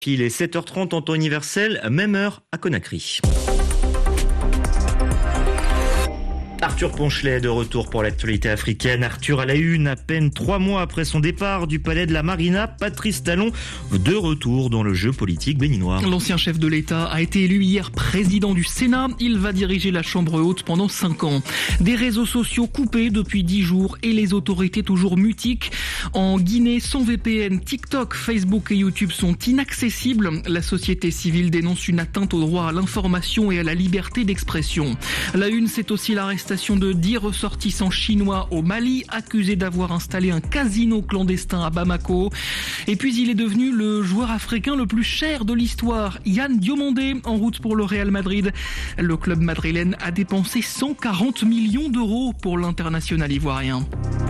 Il est 7h30 en temps universel, même heure à Conakry. Arthur Ponchelet est de retour pour l'actualité africaine. Arthur à la une, à peine 3 mois après son départ du palais de la Marina, Patrice Talon de retour dans le jeu politique béninois. L'ancien chef de l'État a été élu hier président du Sénat. Il va diriger la Chambre haute pendant 5 ans. Des réseaux sociaux coupés depuis 10 jours et les autorités toujours mutiques. En Guinée, sans VPN, TikTok, Facebook et YouTube sont inaccessibles. La société civile dénonce une atteinte au droit à l'information et à la liberté d'expression. La une, c'est aussi l'arrestation de 10 ressortissants chinois au Mali, accusés d'avoir installé un casino clandestin à Bamako. Et puis il est devenu le joueur africain le plus cher de l'histoire. Yann Diomandé, en route pour le Real Madrid. Le club madrilène a dépensé 140 millions d'euros pour l'international ivoirien.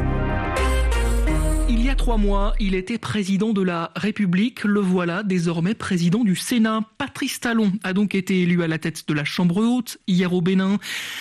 Il y a 3 mois, il était président de la République. Le voilà désormais président du Sénat. Patrice Talon a donc été élu à la tête de la Chambre haute hier au Bénin.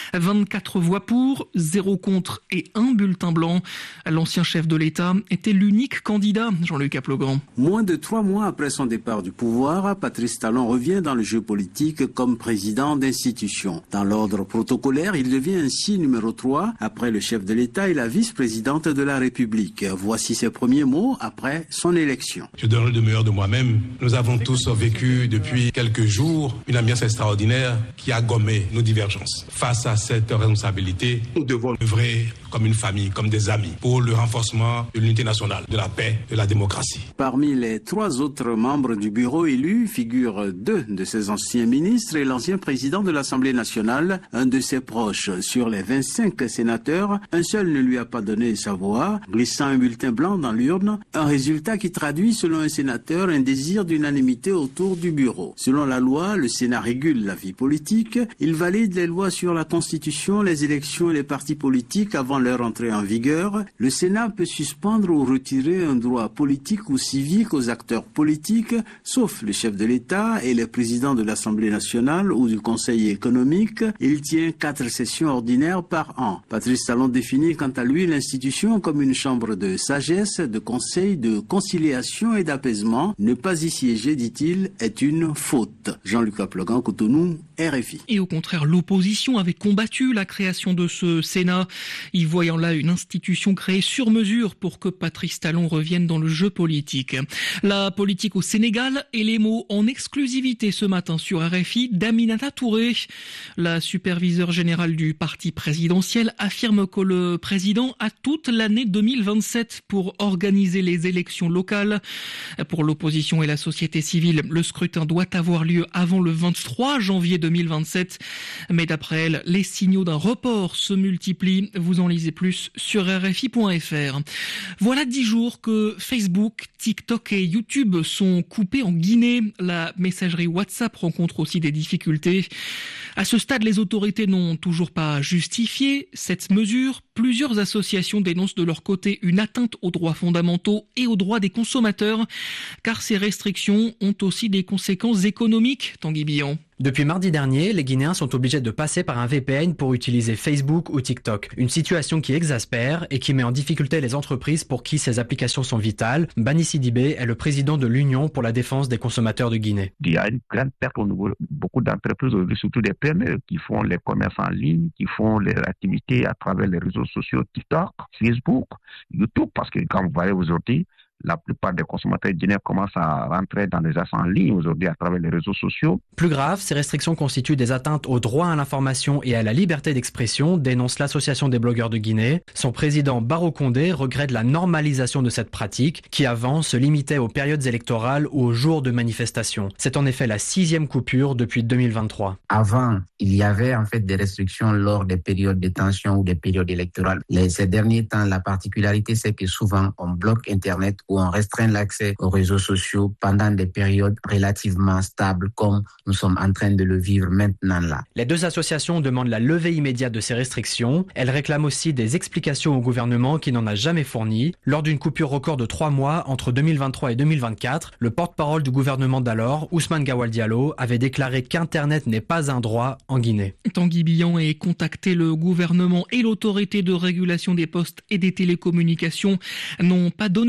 24 voix pour, 0 contre et 1 bulletin blanc. L'ancien chef de l'État était l'unique candidat, Jean-Luc Aplogan. Moins de 3 mois après son départ du pouvoir, Patrice Talon revient dans le jeu politique comme président d'institution. Dans l'ordre protocolaire, il devient ainsi numéro 3 après le chef de l'État et la vice-présidente de la République. Voici ses premiers mots après son élection. Je donnerai le meilleur de moi-même. Nous avons tous vécu depuis quelques jours une ambiance extraordinaire qui a gommé nos divergences. Face à cette responsabilité, nous devons œuvrer comme une famille, comme des amis, pour le renforcement de l'unité nationale, de la paix, de la démocratie. Parmi les 3 autres membres du bureau élus figurent 2 de ses anciens ministres et l'ancien président de l'Assemblée nationale, un de ses proches. Sur les 25 sénateurs, un seul ne lui a pas donné sa voix, glissant un bulletin blanc dans l'urne, un résultat qui traduit selon un sénateur un désir d'unanimité autour du bureau. Selon la loi, le Sénat régule la vie politique, il valide les lois sur la Constitution, les élections et les partis politiques avant leur entrée en vigueur. Le Sénat peut suspendre ou retirer un droit politique ou civique aux acteurs politiques, sauf le chef de l'État et les présidents de l'Assemblée nationale ou du Conseil économique. Il tient 4 sessions ordinaires par an. Patrice Talon définit quant à lui l'institution comme une chambre de sagesse, de conseil, de conciliation et d'apaisement. Ne pas y siéger, dit-il, est une faute. Jean-Luc Aplogan, Cotonou, RFI. Et au contraire, l'opposition avait combattu la création de ce Sénat, y voyant là une institution créée sur mesure pour que Patrice Talon revienne dans le jeu politique. La politique au Sénégal et les mots en exclusivité ce matin sur RFI d'Aminata Touré. La superviseure générale du parti présidentiel affirme que le président a toute l'année 2027 pour organiser les élections locales. Pour l'opposition et la société civile, le scrutin doit avoir lieu avant le 23 janvier 2027. Mais d'après elle, les signaux d'un report se multiplient. Vous en lisez plus sur RFI.fr. Voilà 10 jours que Facebook, TikTok et YouTube sont coupés en Guinée. La messagerie WhatsApp rencontre aussi des difficultés. À ce stade, les autorités n'ont toujours pas justifié cette mesure. Plusieurs associations dénoncent de leur côté une atteinte aux droits fondamentaux et aux droits des consommateurs, car ces restrictions ont aussi des conséquences économiques, Tanguy Billon. Depuis mardi dernier, les Guinéens sont obligés de passer par un VPN pour utiliser Facebook ou TikTok. Une situation qui exaspère et qui met en difficulté les entreprises pour qui ces applications sont vitales. Bani Sidibé est le président de l'Union pour la défense des consommateurs de Guinée. Il y a une grande perte au niveau de beaucoup d'entreprises, surtout des PME qui font les commerces en ligne, qui font les activités à travers les réseaux sociaux TikTok, Facebook, YouTube, parce que quand vous voyez aujourd'hui, la plupart des consommateurs guinéens commencent à rentrer dans les achats en ligne aujourd'hui à travers les réseaux sociaux. Plus grave, ces restrictions constituent des atteintes au droit à l'information et à la liberté d'expression, dénonce l'Association des blogueurs de Guinée. Son président Barro Condé regrette la normalisation de cette pratique qui avant se limitait aux périodes électorales ou aux jours de manifestation. C'est en effet la 6e coupure depuis 2023. Avant, il y avait en fait des restrictions lors des périodes de tension ou des périodes électorales. Ces derniers temps, la particularité, c'est que souvent on bloque Internet où on restreint l'accès aux réseaux sociaux pendant des périodes relativement stables comme nous sommes en train de le vivre maintenant là. Les 2 associations demandent la levée immédiate de ces restrictions. Elles réclament aussi des explications au gouvernement qui n'en a jamais fourni. Lors d'une coupure record de 3 mois entre 2023 et 2024, le porte-parole du gouvernement d'alors, Ousmane Gawal Diallo, avait déclaré qu'Internet n'est pas un droit en Guinée. Tanguy Billon a contacté le gouvernement et l'autorité de régulation des postes et des télécommunications n'ont pas donné suite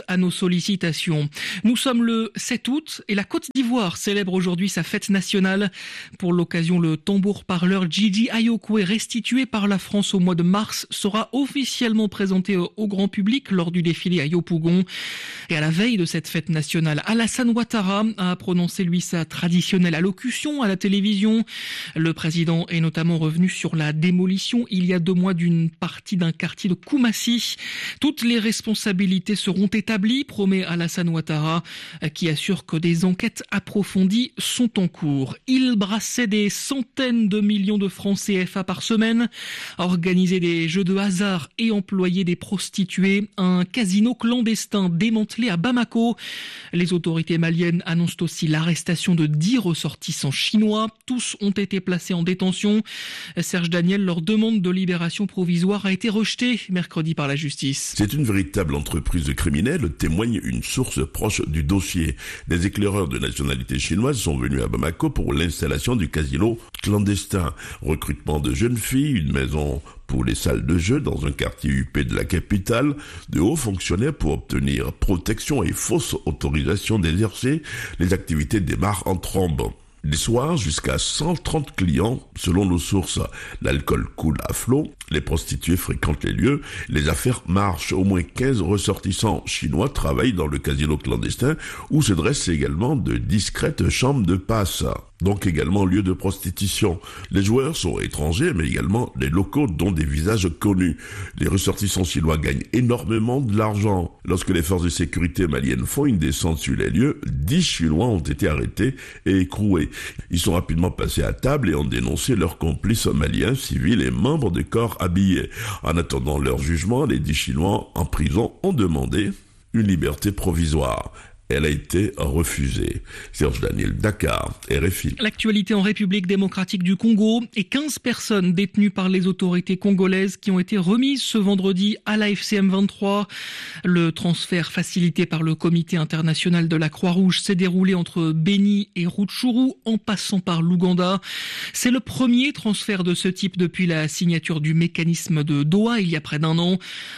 à nos sollicitations. Nous sommes le 7 août et la Côte d'Ivoire célèbre aujourd'hui sa fête nationale. Pour l'occasion, le tambour-parleur Gigi Ayokwe, restitué par la France au mois de mars, sera officiellement présenté au grand public lors du défilé à Yopougon. Et à la veille de cette fête nationale, Alassane Ouattara a prononcé lui sa traditionnelle allocution à la télévision. Le président est notamment revenu sur la démolition il y a 2 mois d'une partie d'un quartier de Koumassi. Toutes les responsabilités seront établies, promet Alassane Ouattara, qui assure que des enquêtes approfondies sont en cours. Il brassait des centaines de millions de francs CFA par semaine, organisait des jeux de hasard et employait des prostituées. Un casino clandestin démantelé à Bamako. Les autorités maliennes annoncent aussi l'arrestation de 10 ressortissants chinois. Tous ont été placés en détention. Serge Daniel, leur demande de libération provisoire a été rejetée mercredi par la justice. C'est une véritable entreprise criminelle, témoigne une source proche du dossier. Des éclaireurs de nationalité chinoise sont venus à Bamako pour l'installation du casino clandestin. Recrutement de jeunes filles, une maison pour les salles de jeu dans un quartier huppé de la capitale, de hauts fonctionnaires pour obtenir protection et fausse autorisation d'exercer, les activités démarrent en trombe. Les soirs, jusqu'à 130 clients, selon nos sources. L'alcool coule à flot, les prostituées fréquentent les lieux, les affaires marchent. Au moins 15 ressortissants chinois travaillent dans le casino clandestin où se dressent également de discrètes chambres de passe. Donc également lieu de prostitution. Les joueurs sont étrangers, mais également les locaux dont des visages connus. Les ressortissants chinois gagnent énormément de l'argent. Lorsque les forces de sécurité maliennes font une descente sur les lieux, 10 Chinois ont été arrêtés et écroués. Ils sont rapidement passés à table et ont dénoncé leurs complices maliens, civils et membres de corps habillés. En attendant leur jugement, les 10 Chinois en prison ont demandé une liberté provisoire. Elle a été refusée. Serge Daniel, Dakar, RFI. L'actualité en République démocratique du Congo et 15 personnes détenues par les autorités congolaises qui ont été remises ce vendredi à la FCM 23. Le transfert facilité par le Comité international de la Croix-Rouge s'est déroulé entre Beni et Rutshuru en passant par l'Ouganda. C'est le premier transfert de ce type depuis la signature du mécanisme de Doha il y a près d'1 an.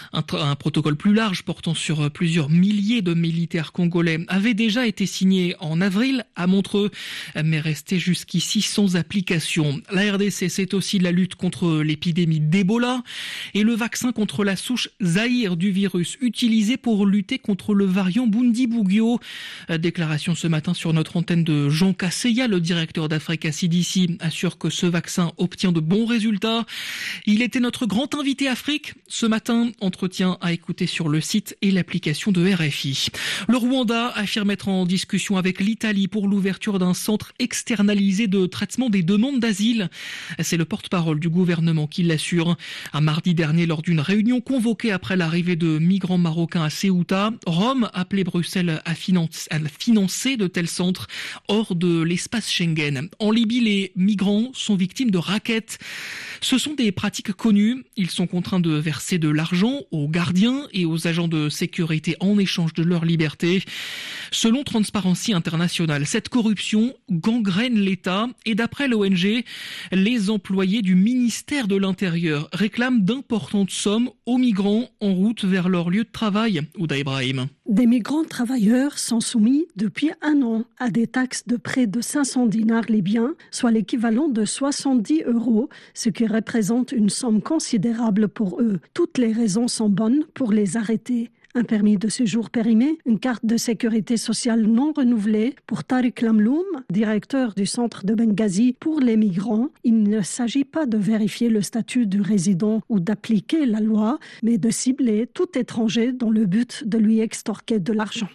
Un protocole plus large portant sur plusieurs milliers de militaires congolais avait déjà été signé en avril à Montreux, mais resté jusqu'ici sans application. La RDC, c'est aussi la lutte contre l'épidémie d'Ebola et le vaccin contre la souche Zaïre du virus utilisé pour lutter contre le variant Bundibugyo. Déclaration ce matin sur notre antenne de Jean Kasseya, le directeur d'Africa CDC, assure que ce vaccin obtient de bons résultats. Il était notre grand invité Afrique. Ce matin, entretien à écouter sur le site et l'application de RFI. Le Rwanda affirme être en discussion avec l'Italie pour l'ouverture d'un centre externalisé de traitement des demandes d'asile. C'est le porte-parole du gouvernement qui l'assure. Un mardi dernier, lors d'une réunion convoquée après l'arrivée de migrants marocains à Ceuta, Rome appelait Bruxelles à financer de tels centres hors de l'espace Schengen. En Libye, les migrants sont victimes de rackets. Ce sont des pratiques connues. Ils sont contraints de verser de l'argent aux gardiens et aux agents de sécurité en échange de leur liberté. Selon Transparency International, cette corruption gangrène l'État et d'après l'ONG, les employés du ministère de l'Intérieur réclament d'importantes sommes aux migrants en route vers leur lieu de travail. Ouda Ibrahim. Des migrants travailleurs sont soumis depuis 1 an à des taxes de près de 500 dinars libyens, soit l'équivalent de 70 €, ce qui représente une somme considérable pour eux. Toutes les raisons sont bonnes pour les arrêter. Un permis de séjour périmé, une carte de sécurité sociale non renouvelée pour Tariq Lamloum, directeur du centre de Benghazi pour les migrants. Il ne s'agit pas de vérifier le statut du résident ou d'appliquer la loi, mais de cibler tout étranger dans le but de lui extorquer de l'argent.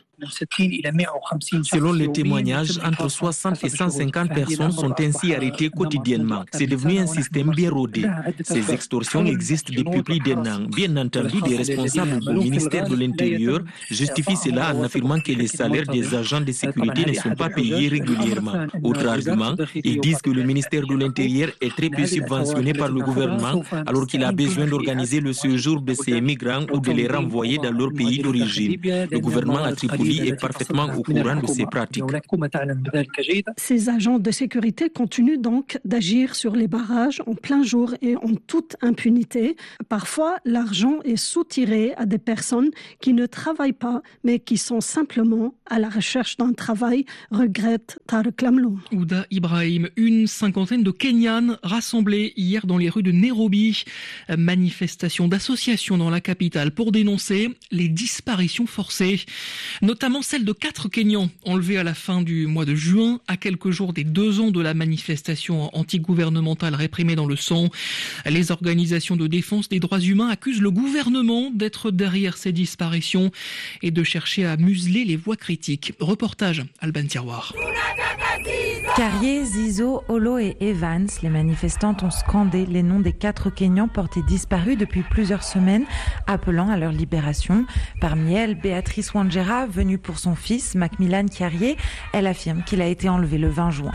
Selon les témoignages, entre 60 et 150 personnes sont ainsi arrêtées quotidiennement. C'est devenu un système bien rodé. Ces extorsions existent depuis plus d'1 an. Bien entendu, des responsables au ministère de l'Intérieur justifient cela en affirmant que les salaires des agents de sécurité ne sont pas payés régulièrement. Autre argument, ils disent que le ministère de l'Intérieur est très peu subventionné par le gouvernement alors qu'il a besoin d'organiser le séjour de ces migrants ou de les renvoyer dans leur pays d'origine. Le gouvernement a Tripoli Tripoli est parfaitement au courant de ces pratiques. Ces agents de sécurité continuent donc d'agir sur les barrages en plein jour et en toute impunité. Parfois, l'argent est soutiré à des personnes qui ne travaillent pas, mais qui sont simplement à la recherche d'un travail, regrette Tarek Lamlou. Ouda Ibrahim, une cinquantaine de Kenyanes rassemblés hier dans les rues de Nairobi. Manifestation d'associations dans la capitale pour dénoncer les disparitions forcées, notamment celle de 4 Kenyans enlevés à la fin du mois de juin, à quelques jours des 2 ans de la manifestation antigouvernementale réprimée dans le sang. Les organisations de défense des droits humains accusent le gouvernement d'être derrière ces disparitions et de chercher à museler les voix critiques. Reportage Alban Tiroir. Carrier, Zizo, Olo et Evans, les manifestantes ont scandé les noms des 4 Kenyans portés disparus depuis plusieurs semaines, appelant à leur libération. Parmi elles, Béatrice Wangera, venue pour son fils, Macmillan Carrier. Elle affirme qu'il a été enlevé le 20 juin.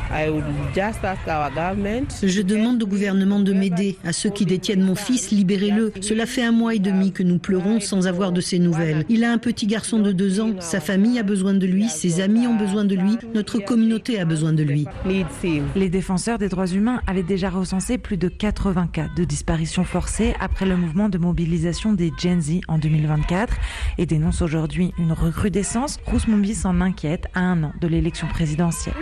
Je demande au gouvernement de m'aider. À ceux qui détiennent mon fils, libérez-le. Cela fait 1 mois et demi que nous pleurons sans avoir de ses nouvelles. Il a un petit garçon de 2 ans. Sa famille a besoin de lui, ses amis ont besoin de lui, notre communauté a besoin de lui. Les défenseurs des droits humains avaient déjà recensé plus de 80 cas de disparition forcée après le mouvement de mobilisation des Gen Z en 2024 et dénoncent aujourd'hui une recrudescence. Rousse Mombi s'en inquiète à 1 an de l'élection présidentielle.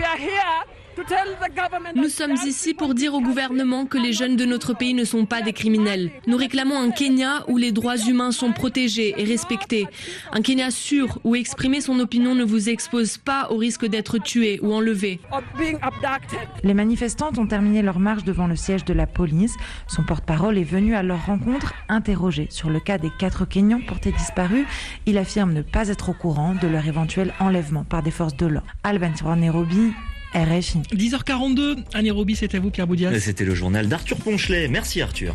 Nous sommes ici pour dire au gouvernement que les jeunes de notre pays ne sont pas des criminels. Nous réclamons un Kenya où les droits humains sont protégés et respectés. Un Kenya sûr où exprimer son opinion ne vous expose pas au risque d'être tué ou enlevé. Les manifestantes ont terminé leur marche devant le siège de la police. Son porte-parole est venu à leur rencontre interrogé sur le cas des 4 Kenyans portés disparus. Il affirme ne pas être au courant de leur éventuel enlèvement par des forces de l'ordre. Alban Tiroir, Nairobi, RFI. 10h42 à Nairobi, c'est à vous Pierre Boudias. C'était le journal d'Arthur Ponchelet. Merci Arthur.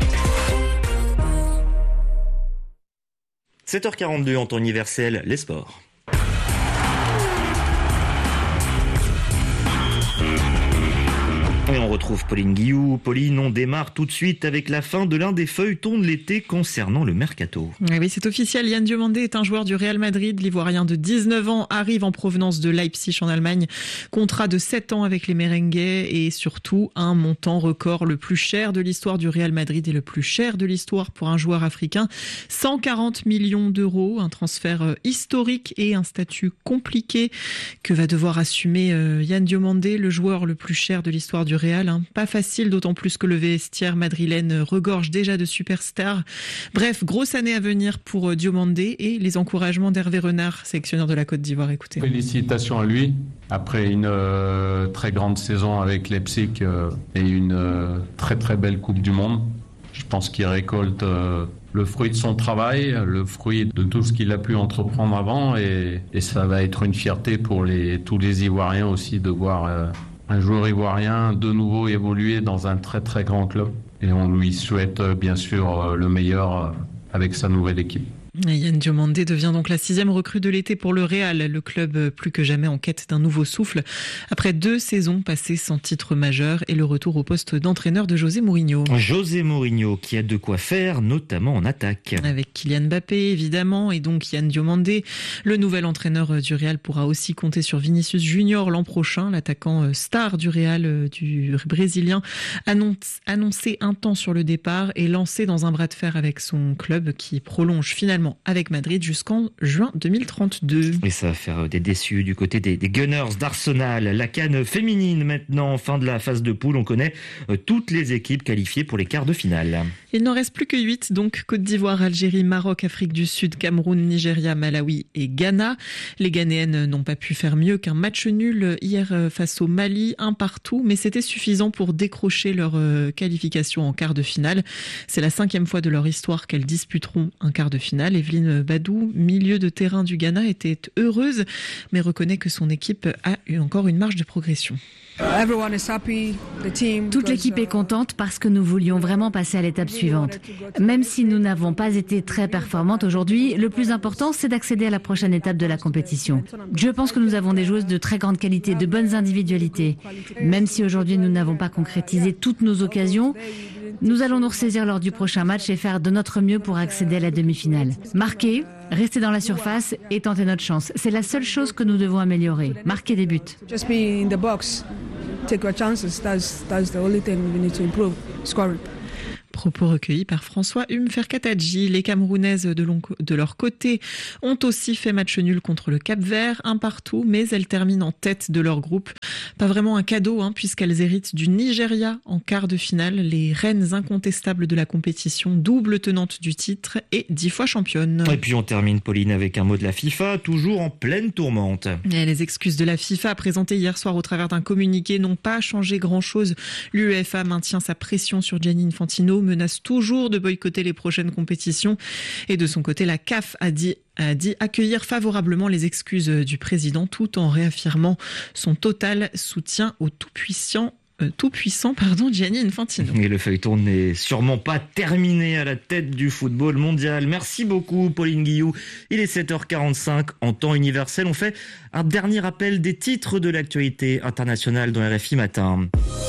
7h42 en temps universel, les sports. Et on retrouve Pauline Guillou. Pauline, on démarre tout de suite avec la fin de l'un des feuilletons de l'été concernant le mercato. Oui, c'est officiel. Yann Diomandé est un joueur du Real Madrid. L'Ivoirien de 19 ans arrive en provenance de Leipzig en Allemagne. Contrat de 7 ans avec les Merengues et surtout un montant record, le plus cher de l'histoire du Real Madrid et le plus cher de l'histoire pour un joueur africain. 140 millions d'euros, un transfert historique et un statut compliqué que va devoir assumer Yann Diomandé, le joueur le plus cher de l'histoire du Real. Pas facile, d'autant plus que le vestiaire madrilène regorge déjà de superstars. Bref, grosse année à venir pour Diomandé et les encouragements d'Hervé Renard, sélectionneur de la Côte d'Ivoire. Écoutez. Félicitations à lui. Après une très grande saison avec Leipzig et une très très belle Coupe du Monde, je pense qu'il récolte le fruit de son travail, le fruit de tout ce qu'il a pu entreprendre avant et ça va être une fierté pour tous les Ivoiriens aussi de voir un joueur ivoirien de nouveau évoluer dans un très très grand club. Et on lui souhaite bien sûr le meilleur avec sa nouvelle équipe. Et Yann Diomandé devient donc la 6e recrue de l'été pour le Real, le club plus que jamais en quête d'un nouveau souffle. Après 2 saisons passées sans titre majeur et le retour au poste d'entraîneur de José Mourinho. José Mourinho qui a de quoi faire, notamment en attaque. Avec Kylian Mbappé évidemment et donc Yann Diomandé. Le nouvel entraîneur du Real pourra aussi compter sur Vinicius Junior l'an prochain. L'attaquant star du Real, du Brésilien, annoncé un temps sur le départ et lancé dans un bras de fer avec son club qui prolonge finalement avec Madrid jusqu'en juin 2032. Et ça va faire des déçus du côté des Gunners d'Arsenal. La CAN féminine maintenant, fin de la phase de poule. On connaît toutes les équipes qualifiées pour les quarts de finale. Il n'en reste plus que 8, donc Côte d'Ivoire, Algérie, Maroc, Afrique du Sud, Cameroun, Nigeria, Malawi et Ghana. Les Ghanéennes n'ont pas pu faire mieux qu'un match nul hier face au Mali, 1-1, mais c'était suffisant pour décrocher leur qualification en quart de finale. C'est la 5e fois de leur histoire qu'elles disputeront un quart de finale. Evelyne Badou, milieu de terrain du Ghana, était heureuse, mais reconnaît que son équipe a eu encore une marge de progression. Toute l'équipe est contente parce que nous voulions vraiment passer à l'étape suivante. Même si nous n'avons pas été très performantes aujourd'hui, le plus important, c'est d'accéder à la prochaine étape de la compétition. Je pense que nous avons des joueuses de très grande qualité, de bonnes individualités. Même si aujourd'hui nous n'avons pas concrétisé toutes nos occasions, Nous allons nous ressaisir lors du prochain match et faire de notre mieux pour accéder à la demi-finale. Marquer, rester dans la surface et tenter notre chance. C'est la seule chose que nous devons améliorer. Marquer des buts. Just be in the box, take our chances. That's the only thing we need to improve. Scoring. Propos recueillis par François Ferkatadji. Les Camerounaises de leur côté ont aussi fait match nul contre le Cap-Vert, 1-1, mais elles terminent en tête de leur groupe. Pas vraiment un cadeau, puisqu'elles héritent du Nigeria en quart de finale, les reines incontestables de la compétition, double tenante du titre et 10 fois championne. Et puis on termine, Pauline, avec un mot de la FIFA, toujours en pleine tourmente. Et les excuses de la FIFA présentées hier soir au travers d'un communiqué n'ont pas changé grand-chose. L'UEFA maintient sa pression sur Gianni Infantino, menace toujours de boycotter les prochaines compétitions. Et de son côté, la CAF a dit accueillir favorablement les excuses du président tout en réaffirmant son total soutien au tout-puissant Gianni Infantino. Et le feuilleton n'est sûrement pas terminé à la tête du football mondial. Merci beaucoup, Pauline Guillou. Il est 7h45 en temps universel. On fait un dernier rappel des titres de l'actualité internationale dans RFI Matin.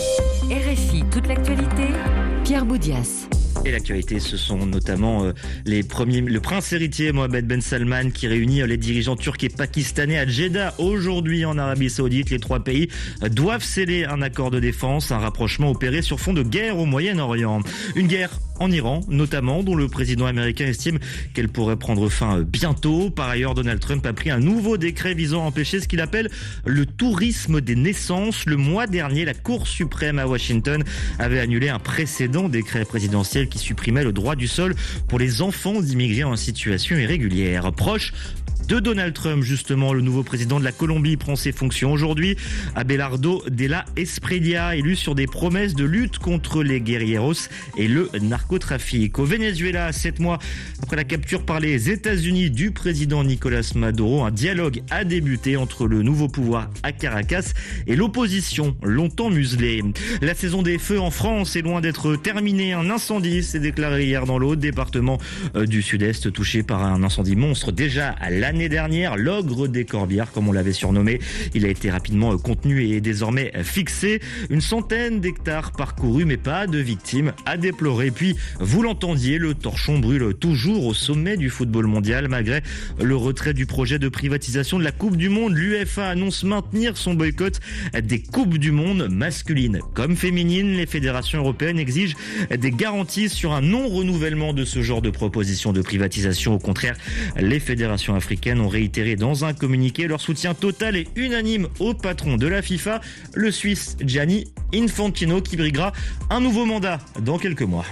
RFI, toute l'actualité, Pierre Boudias. Et l'actualité, ce sont notamment le prince héritier Mohammed Ben Salman qui réunit les dirigeants turcs et pakistanais à Jeddah aujourd'hui en Arabie Saoudite. Les trois pays doivent sceller un accord de défense, un rapprochement opéré sur fond de guerre au Moyen-Orient. Une guerre en Iran, notamment, dont le président américain estime qu'elle pourrait prendre fin bientôt. Par ailleurs, Donald Trump a pris un nouveau décret visant à empêcher ce qu'il appelle le tourisme des naissances. Le mois dernier, la Cour suprême à Washington avait annulé un précédent décret présidentiel qui supprimait le droit du sol pour les enfants d'immigrés en situation irrégulière. Proche de Donald Trump, justement, le nouveau président de la Colombie prend ses fonctions aujourd'hui. Abelardo de la Espriella, élu sur des promesses de lutte contre les guerrilleros et le narcotrafic. Au Venezuela, 7 mois après la capture par les États-Unis du président Nicolás Maduro, un dialogue a débuté entre le nouveau pouvoir à Caracas et l'opposition, longtemps muselée. La saison des feux en France est loin d'être terminée. Un incendie s'est déclaré hier dans l'Aude, département du Sud-Est, touché par un incendie monstre déjà à l'année dernière, l'ogre des Corbières, comme on l'avait surnommé. Il a été rapidement contenu et est désormais fixé. Une centaine d'hectares parcourus, mais pas de victimes à déplorer. Puis, vous l'entendiez, le torchon brûle toujours au sommet du football mondial. Malgré le retrait du projet de privatisation de la Coupe du Monde, l'UEFA annonce maintenir son boycott des Coupes du Monde masculines comme féminines. Les fédérations européennes exigent des garanties sur un non-renouvellement de ce genre de proposition de privatisation. Au contraire, les fédérations africaines ont réitéré dans un communiqué leur soutien total et unanime au patron de la FIFA, le Suisse Gianni Infantino, qui briguera un nouveau mandat dans quelques mois.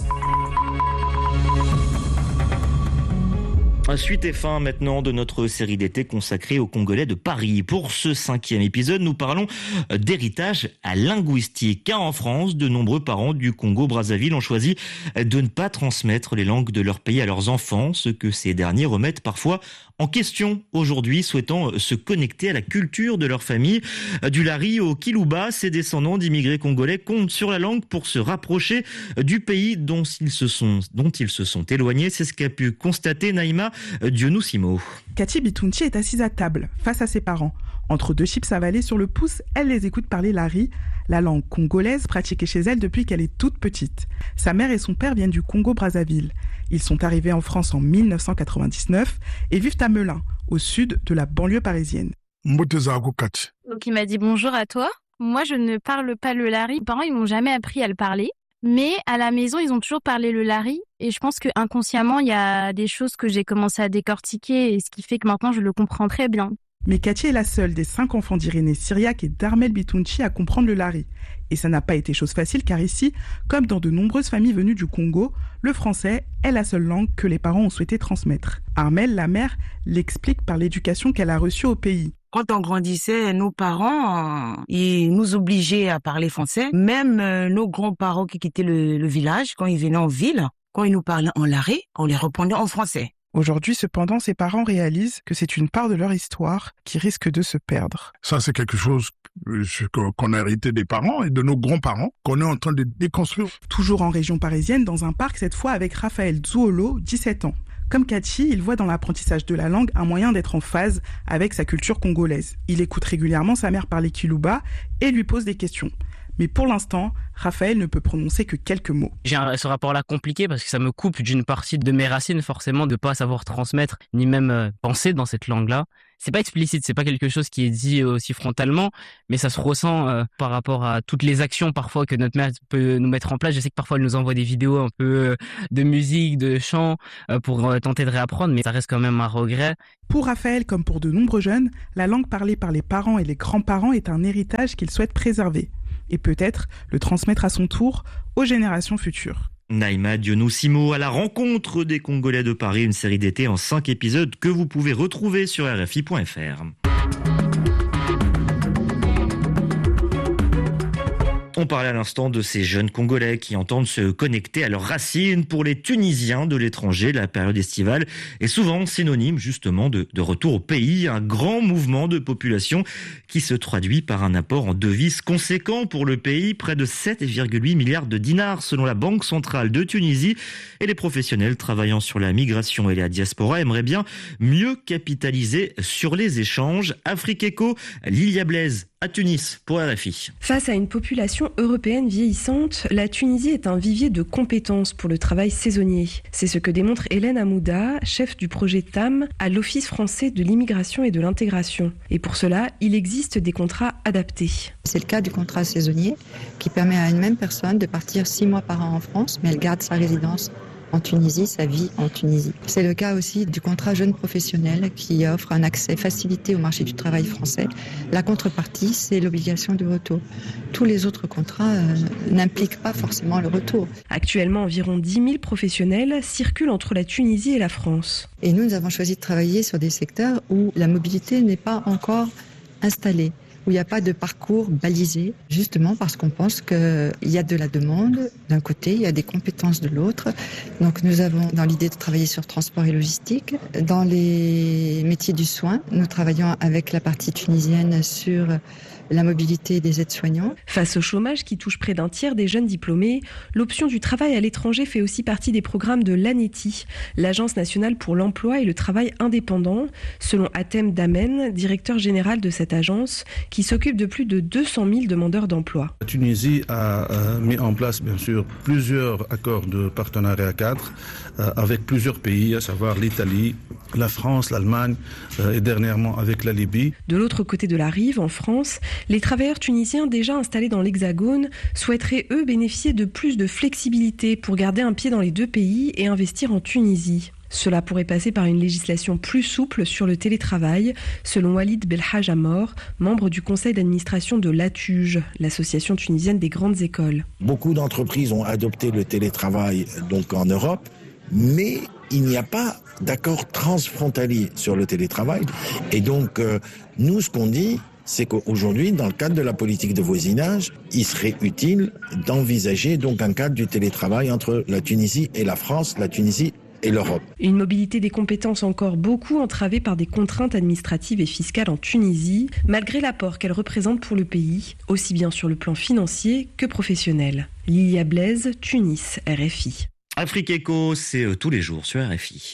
Suite et fin maintenant de notre série d'été consacrée aux Congolais de Paris. Pour ce 5e épisode, nous parlons d'héritage linguistique. Car en France, de nombreux parents du Congo-Brazzaville ont choisi de ne pas transmettre les langues de leur pays à leurs enfants, ce que ces derniers remettent parfois en question aujourd'hui, souhaitant se connecter à la culture de leur famille. Du Lari au Kilouba, ces descendants d'immigrés congolais comptent sur la langue pour se rapprocher du pays dont ils se sont éloignés. C'est ce qu'a pu constater Naïma Dionoussimo. Cathy Bitunchi est assise à table, face à ses parents. Entre deux chips avalés sur le pouce, elle les écoute parler Lari, la langue congolaise pratiquée chez elle depuis qu'elle est toute petite. Sa mère et son père viennent du Congo-Brazzaville. Ils sont arrivés en France en 1999 et vivent à Melun, au sud de la banlieue parisienne. Donc il m'a dit bonjour à toi. Moi je ne parle pas le Lari. Mes parents ils m'ont jamais appris à le parler. Mais à la maison, ils ont toujours parlé le Lari. Et je pense que inconsciemment, il y a des choses que j'ai commencé à décortiquer. Et ce qui fait que maintenant, je le comprends très bien. Mais Cathy est la seule des 5 enfants d'Irénée Syriac et d'Armel Bitunchi à comprendre le Lari. Et ça n'a pas été chose facile car ici, comme dans de nombreuses familles venues du Congo, le français est la seule langue que les parents ont souhaité transmettre. Armel, la mère, l'explique par l'éducation qu'elle a reçue au pays. Quand on grandissait, nos parents, ils nous obligeaient à parler français. Même nos grands-parents qui quittaient le village, quand ils venaient en ville, quand ils nous parlaient en Lari, on les répondait en français. Aujourd'hui, cependant, ses parents réalisent que c'est une part de leur histoire qui risque de se perdre. Ça, c'est quelque chose qu'on a hérité des parents et de nos grands-parents, qu'on est en train de déconstruire. Toujours en région parisienne, dans un parc, cette fois avec Raphaël Zouolo, 17 ans. Comme Cathy, il voit dans l'apprentissage de la langue un moyen d'être en phase avec sa culture congolaise. Il écoute régulièrement sa mère parler Kilouba et lui pose des questions. Mais pour l'instant, Raphaël ne peut prononcer que quelques mots. J'ai ce rapport-là compliqué parce que ça me coupe d'une partie de mes racines, forcément, de pas savoir transmettre, ni même penser dans cette langue-là. C'est pas explicite, c'est pas quelque chose qui est dit aussi frontalement, mais ça se ressent par rapport à toutes les actions parfois que notre mère peut nous mettre en place. Je sais que parfois elle nous envoie des vidéos un peu de musique, de chant pour tenter de réapprendre, mais ça reste quand même un regret. Pour Raphaël, comme pour de nombreux jeunes, la langue parlée par les parents et les grands-parents est un héritage qu'il souhaite préserver et peut-être le transmettre à son tour aux générations futures. Naïma Dionoussimo à la rencontre des Congolais de Paris, une série d'été en 5 épisodes que vous pouvez retrouver sur RFI.fr. On parlait à l'instant de ces jeunes Congolais qui entendent se connecter à leurs racines. Pour les Tunisiens de l'étranger, la période estivale est souvent synonyme justement de retour au pays. Un grand mouvement de population qui se traduit par un apport en devises conséquent pour le pays. Près de 7,8 milliards de dinars selon la Banque centrale de Tunisie. Et les professionnels travaillant sur la migration et la diaspora aimeraient bien mieux capitaliser sur les échanges. Afrique Eco, Lilia Blaise à Tunis pour RFI. Face à une population européenne vieillissante, la Tunisie est un vivier de compétences pour le travail saisonnier. C'est ce que démontre Hélène Amouda, chef du projet TAM à l'Office français de l'immigration et de l'intégration. Et pour cela, il existe des contrats adaptés. C'est le cas du contrat saisonnier qui permet à une même personne de partir 6 mois par an en France, mais elle garde sa résidence en Tunisie, sa vie en Tunisie. C'est le cas aussi du contrat jeune professionnel qui offre un accès facilité au marché du travail français. La contrepartie, c'est l'obligation de retour. Tous les autres contrats n'impliquent pas forcément le retour. Actuellement, environ 10 000 professionnels circulent entre la Tunisie et la France. Et nous avons choisi de travailler sur des secteurs où la mobilité n'est pas encore installée, où il n'y a pas de parcours balisé, justement parce qu'on pense qu'il y a de la demande d'un côté, il y a des compétences de l'autre. Donc nous avons dans l'idée de travailler sur transport et logistique. Dans les métiers du soin, nous travaillons avec la partie tunisienne sur la mobilité des aides-soignants. Face au chômage qui touche près d'un tiers des jeunes diplômés, l'option du travail à l'étranger fait aussi partie des programmes de l'ANETI, l'Agence nationale pour l'emploi et le travail indépendant, selon Hatem Damen, directeur général de cette agence, qui s'occupe de plus de 200 000 demandeurs d'emploi. La Tunisie a mis en place, bien sûr, plusieurs accords de partenariat cadre avec plusieurs pays, à savoir l'Italie, la France, l'Allemagne et dernièrement avec la Libye. De l'autre côté de la rive, en France, les travailleurs tunisiens déjà installés dans l'Hexagone souhaiteraient, eux, bénéficier de plus de flexibilité pour garder un pied dans les deux pays et investir en Tunisie. Cela pourrait passer par une législation plus souple sur le télétravail, selon Walid Belhaj Amor, membre du conseil d'administration de l'ATUJ, l'association tunisienne des grandes écoles. Beaucoup d'entreprises ont adopté le télétravail donc en Europe, mais il n'y a pas d'accord transfrontalier sur le télétravail. Et donc, nous, ce qu'on dit, c'est qu'aujourd'hui, dans le cadre de la politique de voisinage, il serait utile d'envisager donc un cadre du télétravail entre la Tunisie et la France, la Tunisie et l'Europe. Une mobilité des compétences encore beaucoup entravée par des contraintes administratives et fiscales en Tunisie, malgré l'apport qu'elle représente pour le pays, aussi bien sur le plan financier que professionnel. Lilia Blaise, Tunis, RFI. Afrique Eco, c'est tous les jours sur RFI.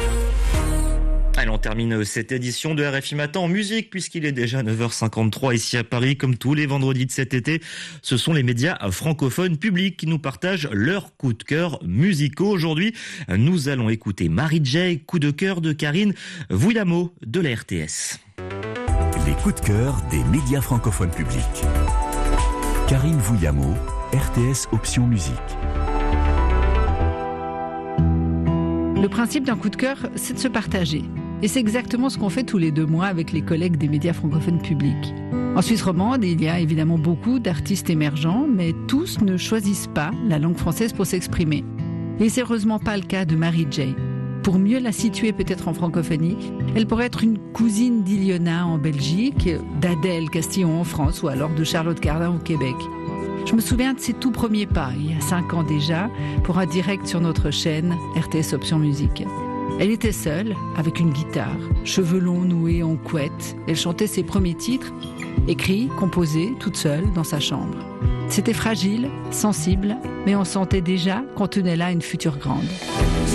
Allez, on termine cette édition de RFI Matin en musique puisqu'il est déjà 9h53 ici à Paris. Comme tous les vendredis de cet été, ce sont les médias francophones publics qui nous partagent leurs coups de cœur musicaux. Aujourd'hui, nous allons écouter Mary J, coup de cœur de Karine Vouillamo de la RTS. Les coups de cœur des médias francophones publics. Karine Vouillamo, RTS Option Musique. Le principe d'un coup de cœur, c'est de se partager. Et c'est exactement ce qu'on fait tous les 2 mois avec les collègues des médias francophones publics. En Suisse romande, il y a évidemment beaucoup d'artistes émergents, mais tous ne choisissent pas la langue française pour s'exprimer. Et c'est heureusement pas le cas de Mary J. Pour mieux la situer peut-être en francophonie, elle pourrait être une cousine d'Iliona en Belgique, d'Adèle Castillon en France ou alors de Charlotte Cardin au Québec. Je me souviens de ses tout premiers pas, il y a 5 ans déjà, pour un direct sur notre chaîne RTS Option Musique. Elle était seule, avec une guitare, cheveux longs noués en couette. Elle chantait ses premiers titres, écrits, composés, toute seule, dans sa chambre. C'était fragile, sensible, mais on sentait déjà qu'on tenait là une future grande.